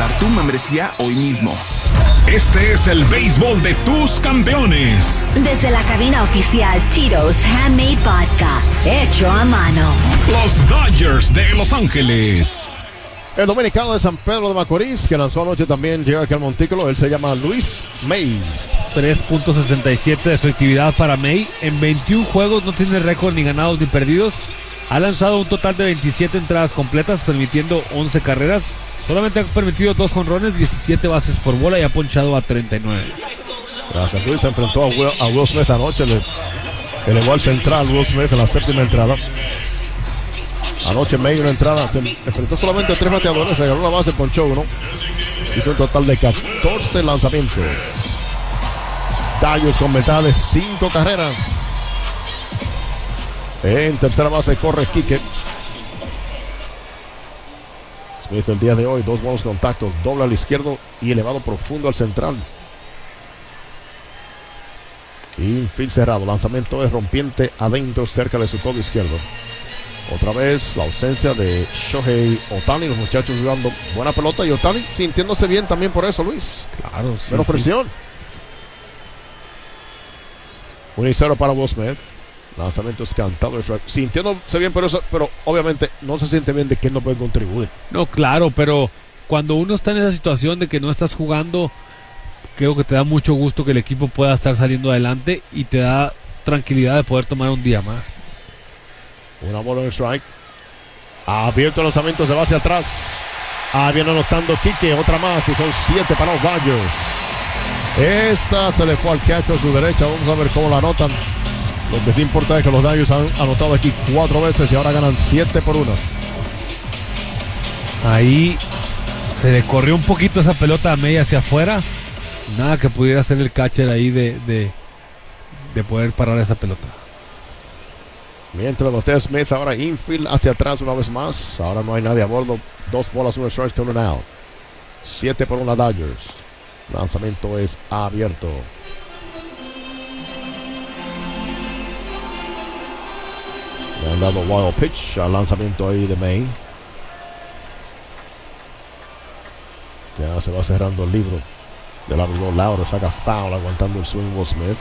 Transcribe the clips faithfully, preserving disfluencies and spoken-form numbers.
reactivar tu membresía hoy mismo. Este es el béisbol de tus campeones. Desde la cabina oficial Tito's Handmade Vodka, hecho a mano. Los Dodgers de Los Ángeles. El dominicano de San Pedro de Macorís, que lanzó anoche también, llega aquí al montículo. Él se llama Luis May. tres punto sesenta y siete de efectividad para May. En veintiún juegos no tiene récord ni ganados ni perdidos. Ha lanzado un total de veintisiete entradas completas, permitiendo once carreras. Solamente ha permitido dos jonrones, diecisiete bases por bola y ha ponchado a treinta y nueve. Gracias, Luis. Se enfrentó a Will, a Will Smith anoche. Le elevó al central Will Smith en la séptima entrada. Anoche en medio una entrada. Se enfrentó solamente a tres bateadores. Regaló una base, ponchó uno. Hizo un total de catorce lanzamientos. Dodgers con ventaja de cinco carreras. En tercera base corre Quique. Smith el día de hoy, dos buenos contactos, doble al izquierdo y elevado profundo al central. Infield cerrado, lanzamiento es rompiente adentro cerca de su codo izquierdo. Otra vez la ausencia de Shohei Ohtani, los muchachos jugando buena pelota y Ohtani sintiéndose bien también por eso, Luis. Claro, sí. Menos presión. uno y cero para Will Smith. Lanzamiento es cantado, sintiéndose bien por eso, pero obviamente no se siente bien de que no puede contribuir. No, claro, pero cuando uno está en esa situación de que no estás jugando, creo que te da mucho gusto que el equipo pueda estar saliendo adelante y te da tranquilidad de poder tomar un día más. Una bola en el strike. Abierto el lanzamiento, se va hacia atrás. Ah, viene anotando Quique, otra más y son siete para los Dodgers. Esta se le fue al catcher a su derecha, vamos a ver cómo la anotan. Lo que sí importa es que los Dodgers han anotado aquí cuatro veces y ahora ganan siete por uno. Ahí se le corrió un poquito esa pelota a media hacia afuera. Nada que pudiera hacer el catcher ahí de, de, de poder parar esa pelota. Mientras batea Smith ahora infield hacia atrás una vez más. Ahora no hay nadie a bordo. Dos bolas, un strike con un out. siete por uno Dodgers. Lanzamiento es abierto. Le han dado wild pitch al lanzamiento ahí de May. Ya se va cerrando el libro del árbitro Lauro. Saca foul aguantando el swing Will Smith.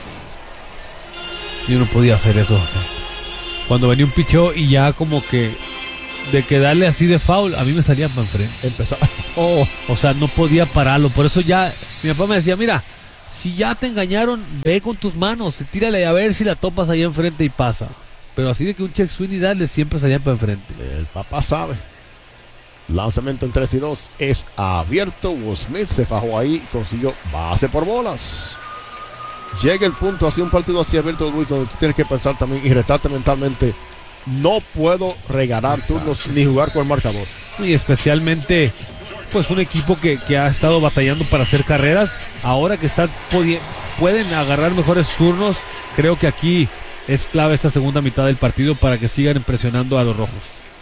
Yo no podía hacer eso, José. Cuando venía un picheo y ya como que de quedarle así de foul, a mí me salía para enfrente. Empezar. Oh. O sea, no podía pararlo. Por eso ya mi papá me decía, mira, si ya te engañaron, ve con tus manos, tírale a ver si la topas ahí enfrente y pasa. Pero así de que un check swing y darle siempre salía para enfrente. El papá sabe. Lanzamiento en tres y dos es abierto. Will Smith se fajó ahí y consiguió base por bolas. Llega el punto, así un partido así abierto, Luis, donde tú tienes que pensar también y retarte mentalmente. No puedo regalar turnos ni jugar con el marcador. Y especialmente, pues un equipo que, que ha estado batallando para hacer carreras. Ahora que están pueden agarrar mejores turnos, creo que aquí es clave esta segunda mitad del partido para que sigan impresionando a los rojos.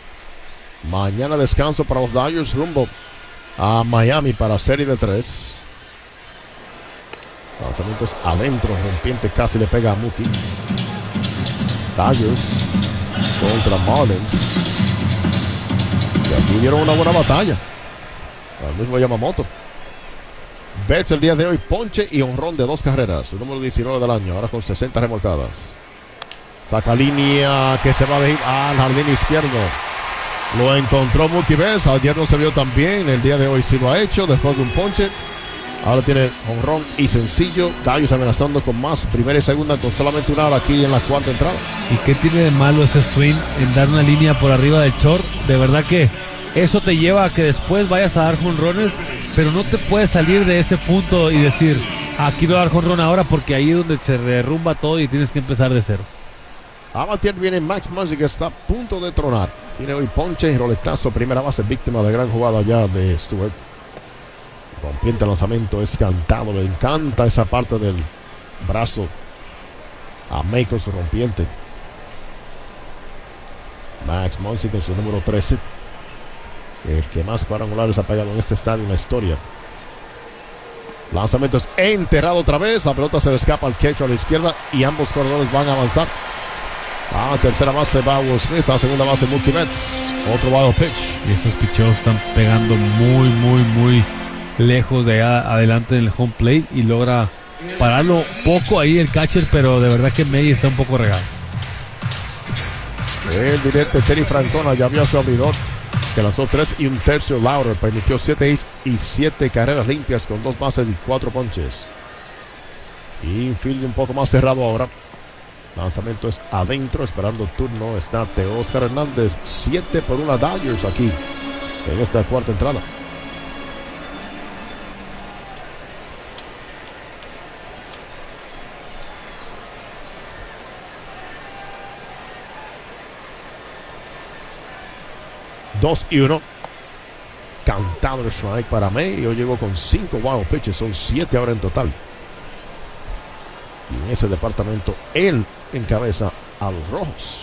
Mañana descanso para los Dodgers rumbo a Miami para serie de tres. Lanzamientos adentro, rompiente casi le pega a Mookie. Dodgers contra Marlins. Y aquí dieron una buena batalla. El mismo Yamamoto. Betts el día de hoy, ponche y honrón de dos carreras. Su número diecinueve del año, ahora con sesenta remolcadas. Saca línea que se va a ir al jardín izquierdo. Lo encontró Mookie Betts. Ayer no se vio tan bien. El día de hoy sí lo ha hecho después de un ponche. Ahora tiene honrón y sencillo. Dodgers amenazando con más. Primera y segunda con solamente una hora aquí en la cuarta entrada. ¿Y qué tiene de malo ese swing en dar una línea por arriba del short? De verdad que eso te lleva a que después vayas a dar jonrones, pero no te puedes salir de ese punto y decir, aquí voy a dar jonrón ahora, porque ahí es donde se derrumba todo y tienes que empezar de cero. A batir viene Max Muncy, que está a punto de tronar. Tiene hoy ponche y roletazo. Primera base, víctima de gran jugada ya de Stewart. Rompiente lanzamiento es cantado. Le encanta esa parte del brazo a May con su rompiente. Max Muncy con su número trece. El que más cuadrangulares ha pegado en este estadio en la historia. Lanzamiento es enterrado otra vez. La pelota se le escapa al catcher a la izquierda y ambos corredores van a avanzar. A tercera base va Will Smith. A segunda base Mookie Betts. Otro wild pitch. Y esos picheos están pegando muy, muy, muy lejos de allá adelante en el home plate y logra pararlo poco ahí el catcher, pero de verdad que May está un poco regado. El directo Terry Francona ya vio a su abridor, que lanzó tres y un tercio. Lauder permitió siete hits y siete carreras limpias con dos bases y cuatro ponches. Infield un poco más cerrado ahora. Lanzamiento es adentro, esperando turno está Teóscar Hernández. siete por una Dodgers aquí en esta cuarta entrada. dos y uno. Cantado el strike para May. Hoy llegó con cinco wild pitches. Son siete ahora en total. Y en ese departamento él encabeza a los rojos.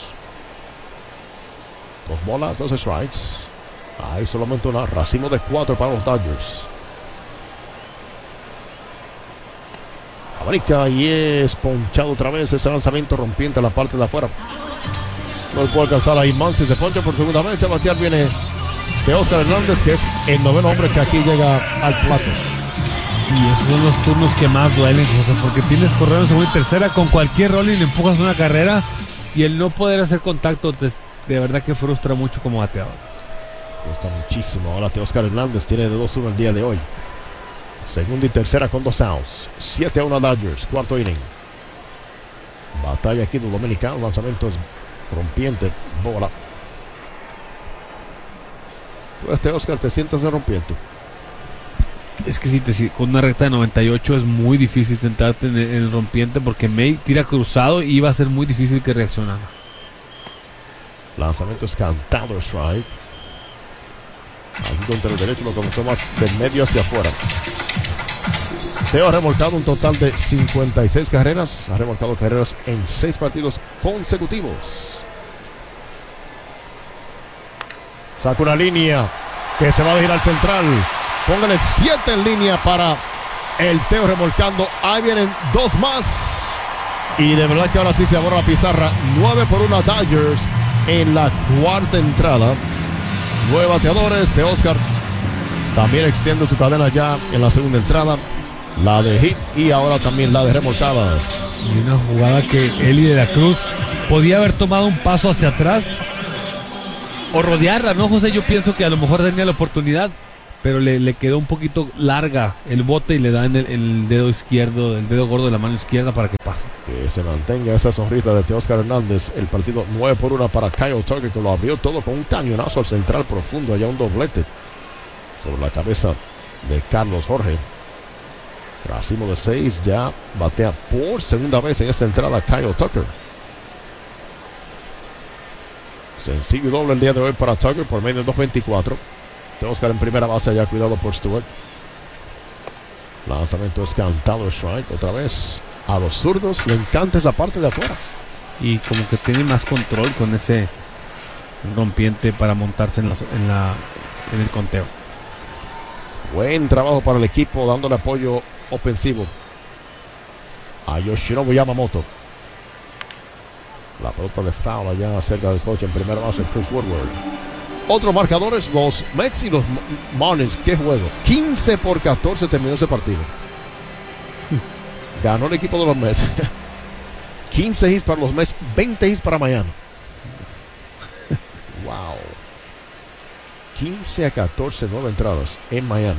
Dos bolas, dos strikes. Hay solamente una. Racimo de cuatro para los Dodgers. Abrica y es ponchado otra vez. Ese lanzamiento rompiente a la parte de afuera. No puede alcanzar a Imán. Si se poncha por segunda vez, a batear viene Teóscar Hernández, que es el noveno hombre que aquí llega al plato. Y esos son los turnos que más duelen, José, porque tienes correo en segunda y tercera con cualquier rol y le empujas una carrera y el no poder hacer contacto te, de verdad que frustra mucho como bateador. Cuesta muchísimo. Ahora Teóscar Hernández tiene de dos uno el día de hoy. Segunda y tercera con dos outs. siete a uno Dodgers, cuarto inning. Batalla aquí de dominicano. Lanzamiento es rompiente, bola. Pues Teóscar, te sientas de rompiente. Es que si te si, con una recta de noventa y ocho es muy difícil sentarte en el, en el rompiente porque May tira cruzado y va a ser muy difícil que reaccionara. Lanzamiento es cantado, strike. Aquí contra el derecho lo comenzó más de medio hacia afuera. Teo ha remolcado un total de cincuenta y seis carreras. Ha remolcado carreras en seis partidos consecutivos. Saca una línea que se va a ir al central. Póngale siete en línea para el Teo remolcando. Ahí vienen dos más. Y de verdad que ahora sí se borra la pizarra. nueve por uno Dodgers en la cuarta entrada. Nueve bateadores. Teóscar también extiende su cadena ya en la segunda entrada. La de hit y ahora también la de remolcadas. Y una jugada que Eli de la Cruz podía haber tomado un paso hacia atrás o rodearla, ¿no, José? Yo pienso que a lo mejor tenía la oportunidad, pero le, le quedó un poquito larga el bote y le da en el, el dedo izquierdo, el dedo gordo de la mano izquierda para que pase. Que se mantenga esa sonrisa de Teóscar Hernández. El partido nueve por uno para Kyle Tucker, que lo abrió todo con un cañonazo al central profundo, allá un doblete sobre la cabeza de Carlos Jorge. Racimo de seis, ya batea por segunda vez en esta entrada Kyle Tucker. Sencillo y doble el día de hoy para Tucker por medio de dos veinticuatro. Teóscar en primera base, ya cuidado por Stewart. Lanzamiento es cantado, strike otra vez. A los zurdos le encanta esa parte de afuera. Y como que tiene más control con ese rompiente para montarse en, la, en, la, en el conteo. Buen trabajo para el equipo, dándole apoyo ofensivo a Yoshinobu Yamamoto. La pelota de foul allá cerca del coche en primera base, Chris Woodward. Otros marcadores, los Mets y los Marlins. ¿Qué juego? quince por catorce terminó ese partido. Ganó el equipo de los Mets. quince hits para los Mets, veinte hits para Miami. Wow. quince a catorce, nueve entradas en Miami.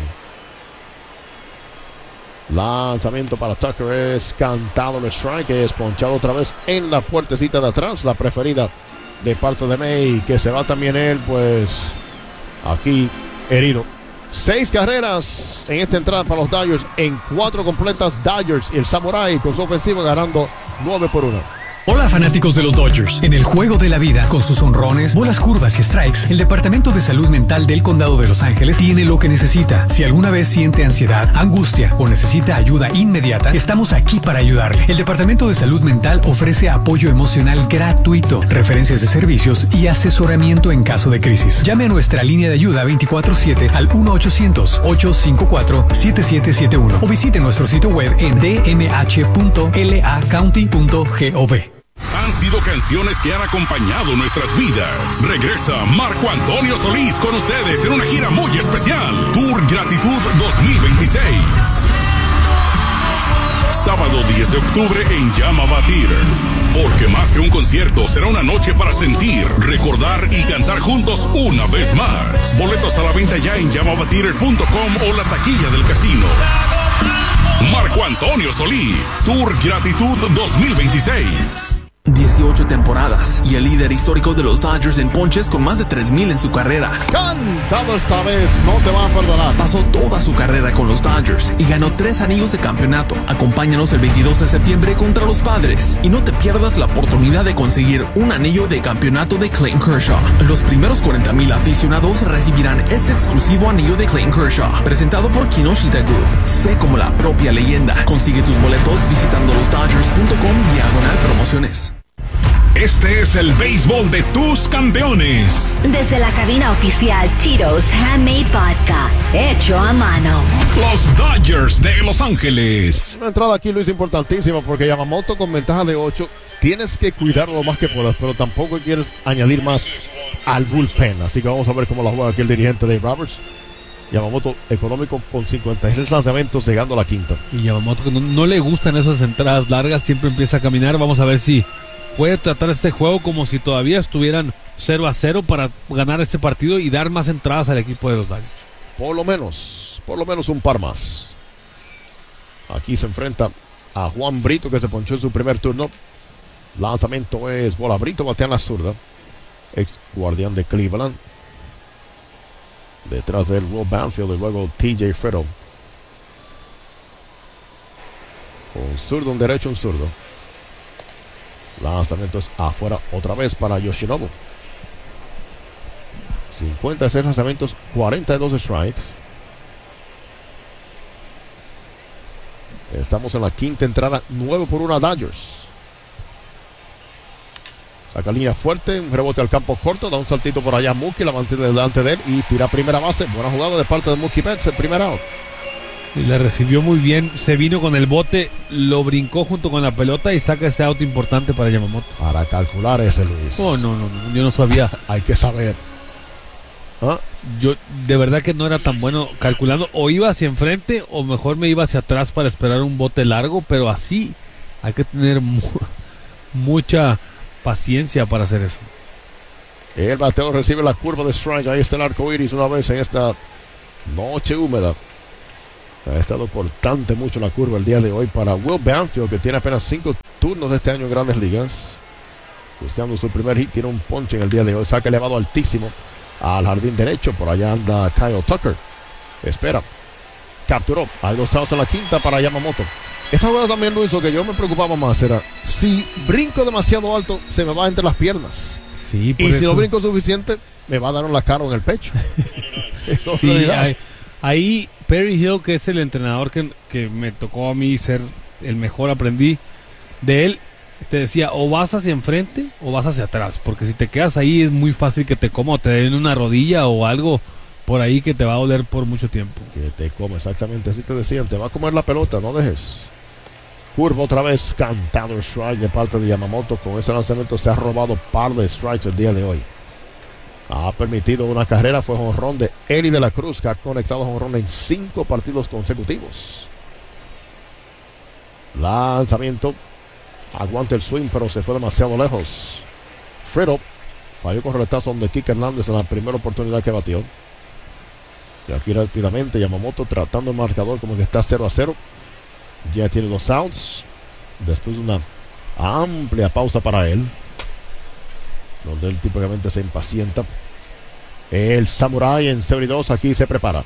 Lanzamiento para Tucker es cantado el strike, es ponchado otra vez en la puertecita de atrás, la preferida de parte de May, que se va también él, pues aquí herido. Seis carreras en esta entrada para los Dodgers, en cuatro completas Dodgers y el Samurai con su ofensiva ganando nueve por uno. Hola fanáticos de los Dodgers. En el juego de la vida, con sus honrones, bolas curvas y strikes, el Departamento de Salud Mental del Condado de Los Ángeles tiene lo que necesita. Si alguna vez siente ansiedad, angustia o necesita ayuda inmediata, estamos aquí para ayudarle. El Departamento de Salud Mental ofrece apoyo emocional gratuito, referencias de servicios y asesoramiento en caso de crisis. Llame a nuestra línea de ayuda veinticuatro siete al uno ochocientos, ocho cinco cuatro, siete siete siete uno o visite nuestro sitio web en d m h punto l a county punto gov. Han sido canciones que han acompañado nuestras vidas. Regresa Marco Antonio Solís con ustedes en una gira muy especial. Tour Gratitud dos mil veintiséis. Sábado diez de octubre en Yamava Theater. Porque más que un concierto, será una noche para sentir, recordar y cantar juntos una vez más. Boletos a la venta ya en yamava theater punto com o la taquilla del casino. Marco Antonio Solís, Sur Gratitud dos mil veintiséis. dieciocho temporadas y el líder histórico de los Dodgers en ponches con más de tres mil en su carrera. Cantado esta vez, no te van a perdonar. Pasó toda su carrera con los Dodgers y ganó tres anillos de campeonato. Acompáñanos el veintidós de septiembre contra los Padres y no te pierdas la oportunidad de conseguir un anillo de campeonato de Clayton Kershaw. Los primeros cuarenta mil aficionados recibirán este exclusivo anillo de Clayton Kershaw, presentado por Kinoshita Group. Sé como la propia leyenda. Consigue tus boletos visitando los dodgers punto com diagonal promociones. Este es el béisbol de tus campeones. Desde la cabina oficial Tito's Handmade Vodka, hecho a mano. Los Dodgers de Los Ángeles. Una entrada aquí, Luis, importantísima, porque Yamamoto con ventaja de ocho, tienes que cuidarlo lo más que puedas, pero tampoco quieres añadir más al bullpen. Así que vamos a ver cómo la juega aquí el dirigente Dave Roberts. Yamamoto económico con cincuenta y tres lanzamientos, llegando a la quinta. Y Yamamoto, que no, no le gustan esas entradas largas, siempre empieza a caminar. Vamos a ver si puede tratar este juego como si todavía estuvieran cero a cero para ganar este partido y dar más entradas al equipo de los Dodgers. Por lo menos, por lo menos un par más. Aquí se enfrenta a Juan Brito, que se ponchó en su primer turno. Lanzamiento es bola. Brito batea en la zurda, ex guardián de Cleveland. Detrás de él Will Banfield y luego T J Frito. Un zurdo, un derecho, un zurdo. Lanzamiento es afuera otra vez para Yoshinobu. cincuenta y seis lanzamientos, cuarenta y dos strikes. Estamos en la quinta entrada, nueve por uno a Dodgers. Saca línea fuerte, un rebote al campo corto, da un saltito por allá Mookie, la mantiene delante de él y tira primera base. Buena jugada de parte de Mookie Betts, el primer out. Y le recibió muy bien, se vino con el bote, lo brincó junto con la pelota y saca ese out importante para Yamamoto. Para calcular ese, Luis. Oh, no, no, no, yo no sabía. Hay que saber. ¿Ah? Yo de verdad que no era tan bueno calculando, o iba hacia enfrente o mejor me iba hacia atrás para esperar un bote largo, pero así hay que tener mu- mucha paciencia para hacer eso. El bateo recibe la curva de strike. Ahí está el arco iris una vez en esta noche húmeda. Ha estado cortante mucho la curva el día de hoy para Will Banfield, que tiene apenas cinco turnos este año en Grandes Ligas. Buscando su primer hit, tiene un ponche en el día de hoy. Saca elevado altísimo al jardín derecho. Por allá anda Kyle Tucker. Espera. Capturó. Hay dos outs en la quinta para Yamamoto. Esa jugada también, Luis, lo que yo me preocupaba más era si brinco demasiado alto, se me va entre las piernas. Sí, por y eso. si no brinco suficiente, me va a dar en la cara o en el pecho. Sí, ahí, ahí Perry Hill, que es el entrenador que, que me tocó a mí ser el mejor, aprendí de él, te decía, o vas hacia enfrente o vas hacia atrás, porque si te quedas ahí es muy fácil que te coma o te den una rodilla o algo por ahí que te va a doler por mucho tiempo. Que te come, exactamente así te decían, te va a comer la pelota, no dejes. Curva otra vez, cantado strike de parte de Yamamoto. Con ese lanzamiento se ha robado par de strikes el día de hoy. Ha permitido una carrera, fue jonrón de Eli de la Cruz, que ha conectado jonrón en cinco partidos consecutivos. Lanzamiento, aguanta el swing, pero se fue demasiado lejos. Frito falló con retazo de Kike Hernández en la primera oportunidad que batió. Y aquí rápidamente Yamamoto tratando el marcador como que está cero a cero. Ya tiene dos outs. Después de una amplia pausa para él, donde él típicamente se impacienta. El Samurai en cero y dos aquí se prepara.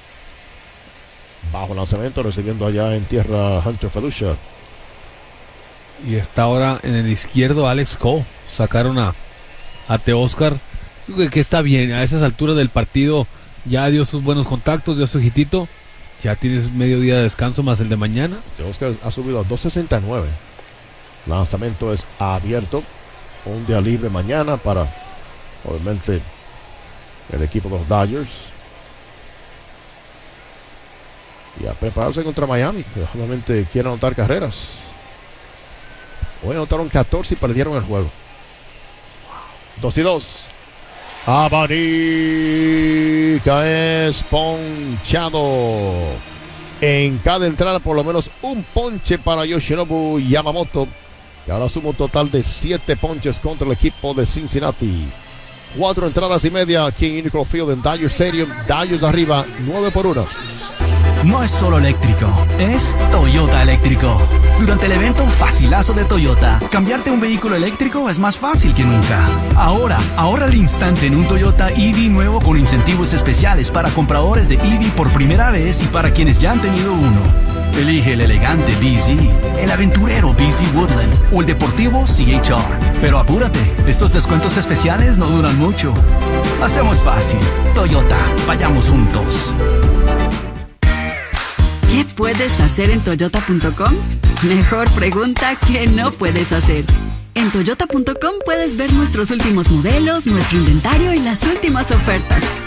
Bajo lanzamiento, recibiendo allá en tierra Hunter Felucia. Y está ahora en el izquierdo Alex Cole. Sacaron a, a Teóscar, que está bien. A esas alturas del partido ya dio sus buenos contactos, dio su hijitito. Ya tienes medio día de descanso más el de mañana. Oscar ha subido a dos sesenta y nueve. Lanzamiento es abierto. Un día libre mañana para, obviamente, el equipo de los Dodgers. Y a prepararse contra Miami, que obviamente quiere anotar carreras. Hoy anotaron catorce y perdieron el juego. dos y dos. Abadí y caes ponchado. En cada entrada por lo menos un ponche para Yoshinobu Yamamoto, que ahora suma un total de siete ponches contra el equipo de Cincinnati. Cuatro entradas y media aquí en Uniqlo Field en Dodger Stadium. Dodgers arriba, nueve por uno. No es solo eléctrico, es Toyota eléctrico. Durante el evento Facilazo de Toyota, cambiarte un vehículo eléctrico es más fácil que nunca. Ahora, ahorra al instante en un Toyota E V nuevo con incentivos especiales para compradores de E V por primera vez y para quienes ya han tenido uno. Elige el elegante B Z, el aventurero B Z Woodland o el deportivo C H R. Pero apúrate, estos descuentos especiales no duran mucho. Hacemos fácil. Toyota, vayamos juntos. ¿Qué puedes hacer en toyota punto com? Mejor pregunta que no puedes hacer. En toyota punto com puedes ver nuestros últimos modelos, nuestro inventario y las últimas ofertas.